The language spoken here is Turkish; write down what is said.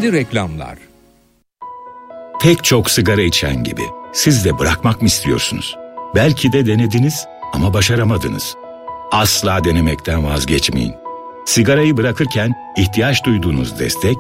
ilgili reklamlar. Pek çok sigara içen gibi siz de bırakmak mı istiyorsunuz? Belki de denediniz ama başaramadınız. Asla denemekten vazgeçmeyin. Sigarayı bırakırken ihtiyaç duyduğunuz destek